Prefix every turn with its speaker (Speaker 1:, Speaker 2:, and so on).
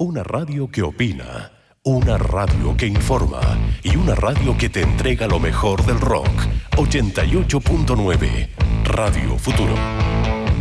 Speaker 1: Una radio que opina, una radio que informa y una radio que te entrega lo mejor del rock. 88.9 Radio Futuro.